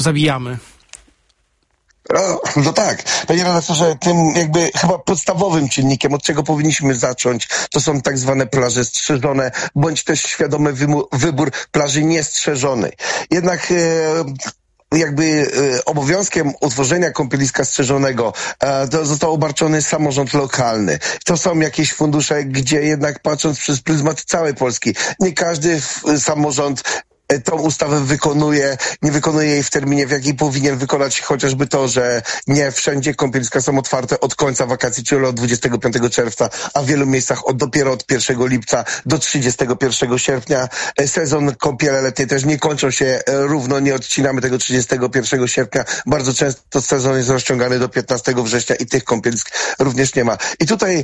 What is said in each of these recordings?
zabijamy. No tak, panie redaktorze, tym jakby chyba podstawowym czynnikiem, od czego powinniśmy zacząć, to są tak zwane plaże strzeżone, bądź też świadomy wybór plaży niestrzeżonej. Jednak obowiązkiem utworzenia kąpieliska strzeżonego to został obarczony samorząd lokalny. To są jakieś fundusze, gdzie jednak patrząc przez pryzmat całej Polski, nie każdy samorząd tą ustawę nie wykonuje jej w terminie, w jakiej powinien wykonać, chociażby to, że nie wszędzie kąpieliska są otwarte od końca wakacji, czyli od 25 czerwca, a w wielu miejscach dopiero od 1 lipca do 31 sierpnia. Sezon kąpiele letnie też nie kończą się równo, nie odcinamy tego 31 sierpnia. Bardzo często sezon jest rozciągany do 15 września i tych kąpielisk również nie ma. I tutaj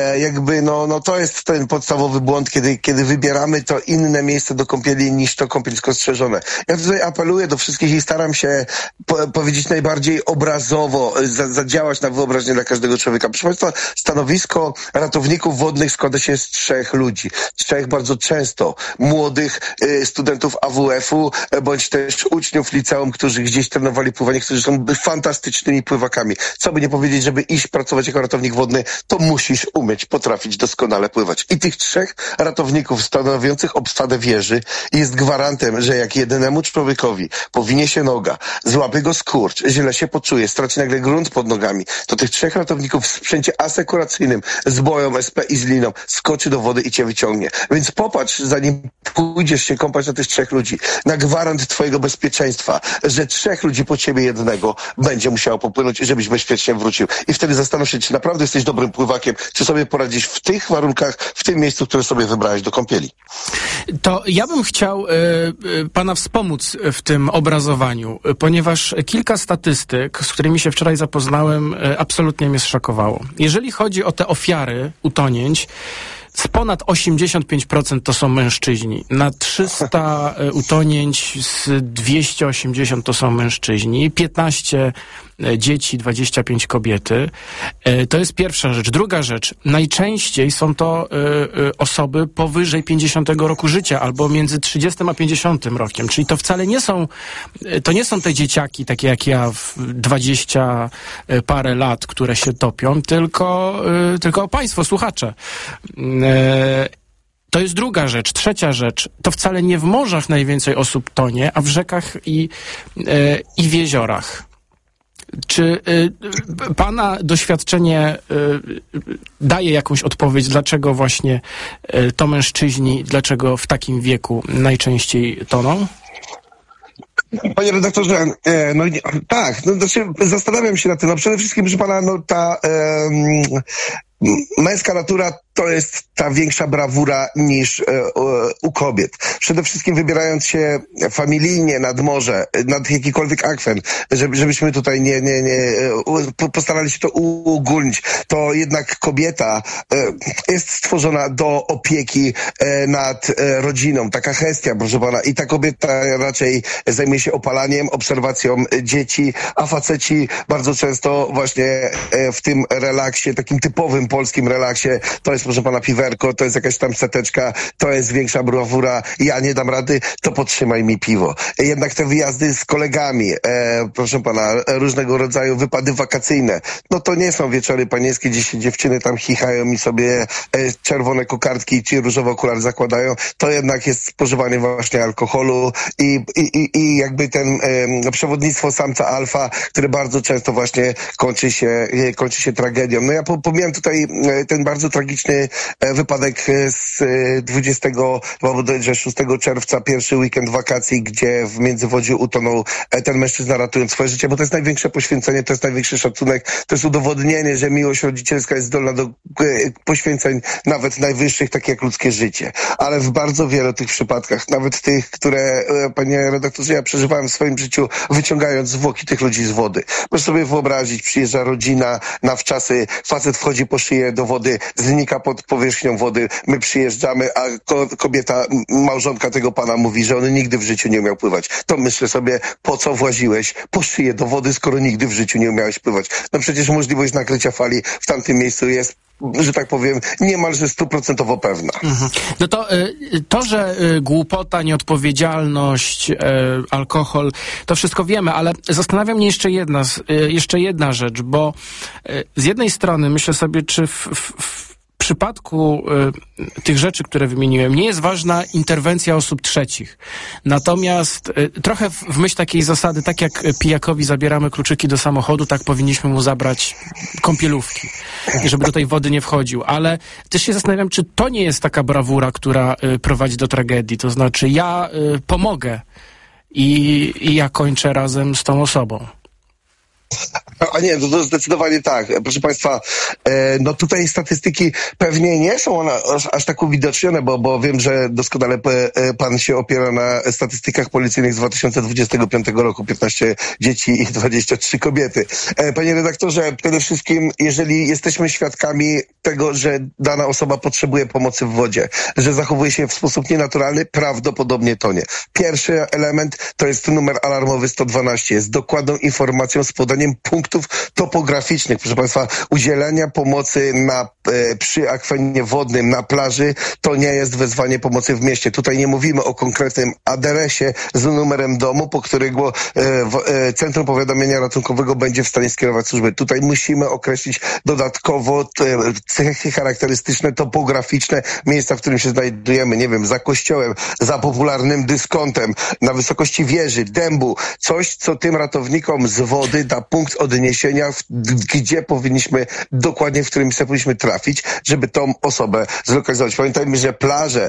to jest ten podstawowy błąd, kiedy wybieramy to inne miejsce do kąpieli niż to kąpielisko strzeżone. Ja tutaj apeluję do wszystkich i staram się powiedzieć najbardziej obrazowo, zadziałać na wyobraźnię dla każdego człowieka. Proszę Państwa, stanowisko ratowników wodnych składa się z 3 ludzi. 3 bardzo często młodych studentów AWF-u, bądź też uczniów liceum, którzy gdzieś trenowali pływanie, którzy są fantastycznymi pływakami. Co by nie powiedzieć, żeby iść pracować jako ratownik wodny, to musisz potrafić doskonale pływać. I tych 3 ratowników stanowiących obsadę wieży jest gwarantem, że jak jedynemu człowiekowi powinie się noga, złapie go skurcz, źle się poczuje, straci nagle grunt pod nogami, to tych 3 ratowników w sprzęcie asekuracyjnym z boją SP i z liną skoczy do wody i cię wyciągnie. Więc popatrz, zanim pójdziesz się kąpać na tych 3 ludzi, na gwarant twojego bezpieczeństwa, że 3 ludzi po ciebie jednego będzie musiało popłynąć, żebyś bezpiecznie wrócił. I wtedy zastanów się, czy naprawdę jesteś dobrym pływakiem, czy sobie poradzisz w tych warunkach, w tym miejscu, które sobie wybrałeś do kąpieli. To ja bym chciał pana wspomóc w tym obrazowaniu, ponieważ kilka statystyk, z którymi się wczoraj zapoznałem, absolutnie mnie zszokowało. Jeżeli chodzi o te ofiary utonięć, z ponad 85% to są mężczyźni. Na 300 utonięć z 280 to są mężczyźni. 15 dzieci, 25 kobiety. To jest pierwsza rzecz. Druga rzecz. Najczęściej są to osoby powyżej 50 roku życia albo między 30 a 50 rokiem. Czyli to wcale nie są te dzieciaki takie jak ja w 20 parę lat, które się topią, tylko państwo, słuchacze. To jest druga rzecz. Trzecia rzecz. To wcale nie w morzach najwięcej osób tonie, a w rzekach i w jeziorach. Czy pana doświadczenie daje jakąś odpowiedź, dlaczego właśnie to mężczyźni, dlaczego w takim wieku najczęściej toną? Panie redaktorze, zastanawiam się nad tym. Przede wszystkim, proszę pana, ta męska natura to jest ta większa brawura niż u kobiet. Przede wszystkim wybierając się familijnie nad morze, nad jakikolwiek akwen, żebyśmy tutaj nie postarali się to uogólnić, to jednak kobieta jest stworzona do opieki nad rodziną. Taka hestia, proszę pana. I ta kobieta raczej zajmuje się opalaniem, obserwacją dzieci, a faceci bardzo często właśnie w tym relaksie, takim typowym polskim relaksie, to jest, proszę pana, piwerko, to jest jakaś tam seteczka, to jest większa brawura, ja nie dam rady, to podtrzymaj mi piwo. Jednak te wyjazdy z kolegami, proszę pana, różnego rodzaju wypady wakacyjne, no to nie są wieczory panieńskie, gdzie się dziewczyny tam chichają i sobie czerwone kokardki czy różowe okulary zakładają, to jednak jest spożywanie właśnie alkoholu i jakby ten przewodnictwo samca alfa, które bardzo często właśnie kończy się tragedią. No ja pomijam tutaj ten bardzo tragiczny wypadek z 26 czerwca, pierwszy weekend wakacji, gdzie w Międzywodziu utonął ten mężczyzna, ratując swoje życie, bo to jest największe poświęcenie, to jest największy szacunek, to jest udowodnienie, że miłość rodzicielska jest zdolna do poświęceń nawet najwyższych, tak jak ludzkie życie. Ale w bardzo wielu tych przypadkach, nawet tych, które, panie redaktorze, ja przeżywałem w swoim życiu, wyciągając zwłoki tych ludzi z wody. Proszę sobie wyobrazić, przyjeżdża rodzina na wczasy, facet wchodzi po szyję do wody, znika pod powierzchnią wody, my przyjeżdżamy, a kobieta, małżonka tego pana mówi, że on nigdy w życiu nie umiał pływać. To myślę sobie, po co właziłeś po szyję do wody, skoro nigdy w życiu nie umiałeś pływać? No przecież możliwość nakrycia fali w tamtym miejscu jest że tak powiem, niemalże 100% pewna. No to, że głupota, nieodpowiedzialność, alkohol, to wszystko wiemy, ale zastanawia mnie jeszcze jedna rzecz, bo z jednej strony myślę sobie, czy w przypadku tych rzeczy, które wymieniłem, nie jest ważna interwencja osób trzecich. Natomiast trochę w myśl takiej zasady, tak jak pijakowi zabieramy kluczyki do samochodu, tak powinniśmy mu zabrać kąpielówki, żeby do tej wody nie wchodził. Ale też się zastanawiam, czy to nie jest taka brawura, która prowadzi do tragedii. To znaczy, ja pomogę i ja kończę razem z tą osobą. A nie, to zdecydowanie tak. Proszę Państwa, no tutaj statystyki pewnie nie są aż tak uwidocznione, bo wiem, że doskonale pan się opiera na statystykach policyjnych z 2025 roku. 15 dzieci i 23 kobiety. Panie redaktorze, przede wszystkim, jeżeli jesteśmy świadkami tego, że dana osoba potrzebuje pomocy w wodzie, że zachowuje się w sposób nienaturalny, prawdopodobnie tonie. Pierwszy element to jest numer alarmowy 112 z dokładną informacją, z podaniem punktów topograficznych, proszę Państwa, udzielenia pomocy przy akwenie wodnym na plaży to nie jest wezwanie pomocy w mieście. Tutaj nie mówimy o konkretnym adresie z numerem domu, po którego Centrum Powiadamiania Ratunkowego będzie w stanie skierować służby. Tutaj musimy określić dodatkowo cechy charakterystyczne, topograficzne miejsca, w którym się znajdujemy, nie wiem, za kościołem, za popularnym dyskontem, na wysokości wieży, dębu, coś, co tym ratownikom z wody da punkt odniesienia, gdzie powinniśmy dokładnie, w którym miejsce powinniśmy trafić, żeby tą osobę zlokalizować. Pamiętajmy, że plaże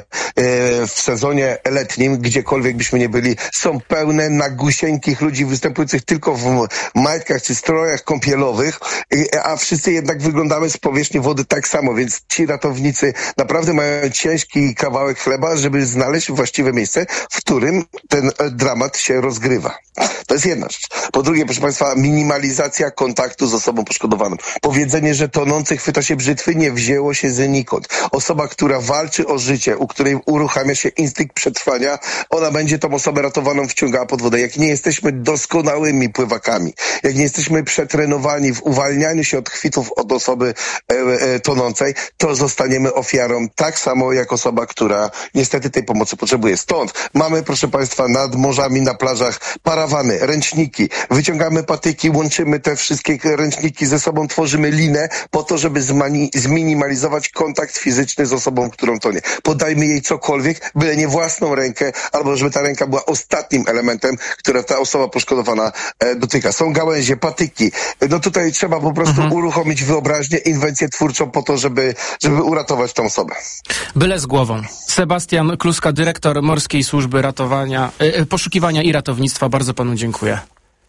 w sezonie letnim, gdziekolwiek byśmy nie byli, są pełne nagusieńkich ludzi występujących tylko w majtkach czy strojach kąpielowych, a wszyscy jednak wyglądamy z powierzchni wody tak samo, więc ci ratownicy naprawdę mają ciężki kawałek chleba, żeby znaleźć właściwe miejsce, w którym ten dramat się rozgrywa. To jest jedna rzecz. Po drugie, proszę Państwa, minimalizacja kontaktu z osobą poszkodowaną. Powiedzenie, że tonący chwyta się brzytwy, nie wzięło się znikąd. Osoba, która walczy o życie, u której uruchamia się instynkt przetrwania, ona będzie tą osobę ratowaną wciągała pod wodę. Jak nie jesteśmy doskonałymi pływakami, jak nie jesteśmy przetrenowani w uwalnianiu się od chwytów od osoby tonącej, to zostaniemy ofiarą tak samo jak osoba, która niestety tej pomocy potrzebuje. Stąd mamy, proszę Państwa, nad morzami, na plażach parawany, ręczniki, wyciągamy patyki, łączymy te wszystkie ręczniki ze sobą, tworzymy linę po to, żeby zminimalizować kontakt fizyczny z osobą, którą tonie. Podajmy jej cokolwiek, byle nie własną rękę, albo żeby ta ręka była ostatnim elementem, które ta osoba poszkodowana dotyka. Są gałęzie, patyki. No tutaj trzeba po prostu uruchomić wyobraźnię, inwencję twórczą po to, żeby uratować tą osobę. Byle z głową. Sebastian Kluska, dyrektor Morskiej Służby Poszukiwania i Ratownictwa. Bardzo panu dziękuję.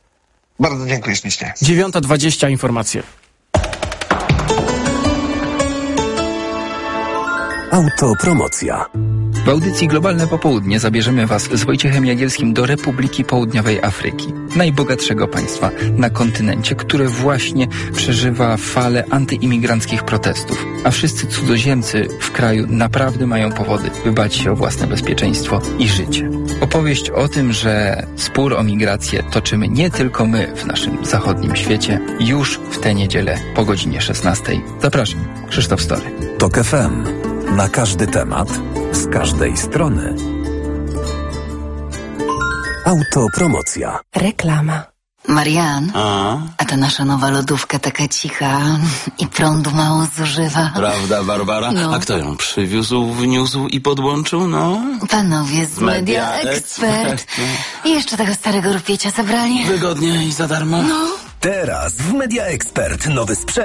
Bardzo dziękuję ślicznie. 9:20 informacje. Autopromocja. W audycji Globalne Popołudnie zabierzemy Was z Wojciechem Jagielskim do Republiki Południowej Afryki, najbogatszego państwa na kontynencie, które właśnie przeżywa falę antyimigranckich protestów, a wszyscy cudzoziemcy w kraju naprawdę mają powody, by bać się o własne bezpieczeństwo i życie. Opowieść o tym, że spór o migrację toczymy nie tylko my w naszym zachodnim świecie, już w tę niedzielę po godzinie 16:00. Zapraszam, Krzysztof Story. TOK FM. Na każdy temat, z każdej strony. Autopromocja. Reklama. Marian, a ta nasza nowa lodówka taka cicha i prądu mało zużywa. Prawda, Barbara? No. A kto ją przywiózł, wniósł i podłączył, no? Panowie z Media Expert. I jeszcze tego starego rupiecia zabrali. Wygodnie i za darmo. No. Teraz w Media Expert nowy sprzęt